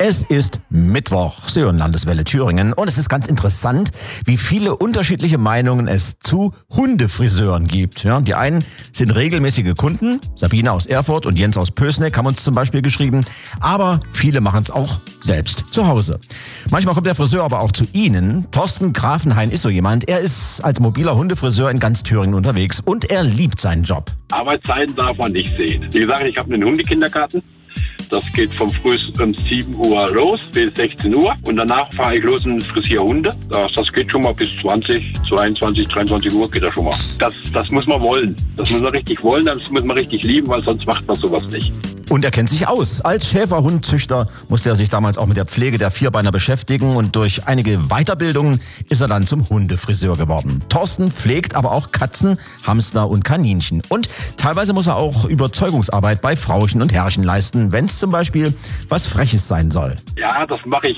Es ist Mittwoch, Sie hören Landeswelle Thüringen, und es ist ganz interessant, wie viele unterschiedliche Meinungen es zu Hundefriseuren gibt. Ja, die einen sind regelmäßige Kunden, Sabine aus Erfurt und Jens aus Pößneck haben uns zum Beispiel geschrieben, aber viele machen es auch selbst zu Hause. Manchmal kommt der Friseur aber auch zu Ihnen. Thorsten Grafenhain ist so jemand. Er ist als mobiler Hundefriseur in ganz Thüringen unterwegs und er liebt seinen Job. Arbeitszeiten darf man nicht sehen. Wie gesagt, ich habe einen Hundekindergarten. Das geht vom früh um 7 Uhr los bis 16 Uhr und danach fahre ich los und frisiere Hunde. Das geht schon mal bis 20, 22, 23 Uhr geht das schon mal. Das muss man wollen. Das muss man richtig wollen, das muss man richtig lieben, weil sonst macht man sowas nicht. Und er kennt sich aus. Als Schäferhundzüchter musste er sich damals auch mit der Pflege der Vierbeiner beschäftigen und durch einige Weiterbildungen ist er dann zum Hundefriseur geworden. Thorsten pflegt aber auch Katzen, Hamster und Kaninchen. Und teilweise muss er auch Überzeugungsarbeit bei Frauchen und Herrchen leisten, wenn es zum Beispiel was Freches sein soll. Ja, das mache ich